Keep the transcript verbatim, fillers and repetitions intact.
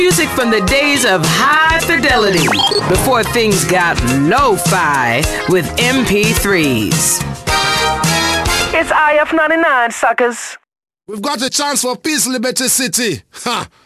Music from the days of high fidelity, before things got lo-fi with M P threes. It's I F ninety-nine, suckers. We've got a chance for peace, liberty, city. Ha!